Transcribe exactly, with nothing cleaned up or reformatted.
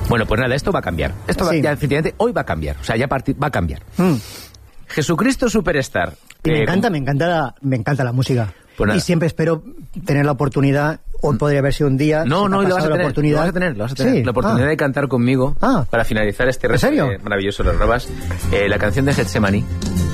Bueno, pues nada, esto va a cambiar. Esto Sí. va, ya, efectivamente, hoy va a cambiar. O sea, ya parti- va a cambiar. Mm. Jesucristo Superstar. Y me Eh, encanta, me encanta la, me encanta la música. Pues nada. Y siempre espero tener la oportunidad, hoy podría haber sido un día... No, se me no, ha y lo vas a pasado la tener, oportunidad. lo vas a tener, lo vas a tener. Sí. La oportunidad Ah. de cantar conmigo Ah. para finalizar este ¿En resto serio? de maravilloso Las Robas, eh, la canción de Getsemaní.